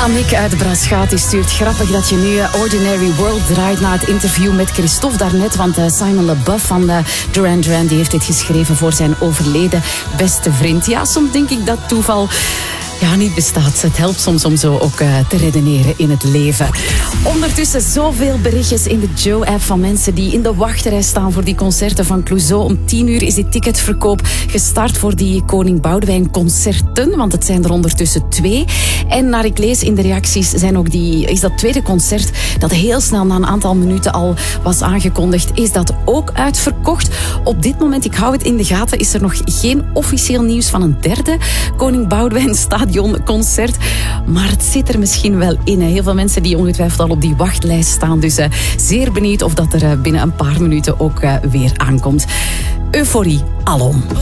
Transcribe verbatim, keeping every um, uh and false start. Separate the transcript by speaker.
Speaker 1: Annick uit Braschaat die stuurt grappig dat je nu Ordinary World draait na het interview met Christophe daarnet. Want Simon LeBeouf van Duran Duran die heeft dit geschreven voor zijn overleden beste vriend. Ja, soms denk ik dat toeval ja, niet bestaat. Het helpt soms om zo ook uh, te redeneren in het leven. Ondertussen zoveel berichtjes in de Joe-app van mensen die in de wachtrij staan voor die concerten van Clouseau. Om tien uur is die ticketverkoop gestart voor die Koning Boudewijn concerten, want het zijn er ondertussen twee. En naar ik lees in de reacties zijn ook die, is dat tweede concert dat heel snel na een aantal minuten al was aangekondigd, is dat ook uitverkocht. Op dit moment, ik hou het in de gaten, is er nog geen officieel nieuws van een derde Koning Boudewijn stadionconcert. Maar het zit er misschien wel in. Hè. Heel veel mensen die ongetwijfeld al op die wachtlijst staan. Dus uh, zeer benieuwd of dat er uh, binnen een paar minuten ook uh, weer aankomt. Euforie alom.